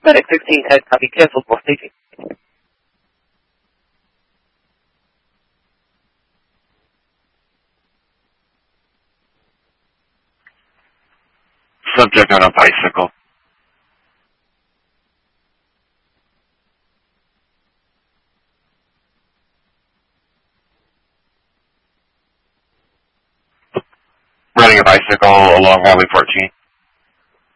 FedEx 16 had copy canceled for staging. Subject on a bicycle. Riding a bicycle along Highway 14.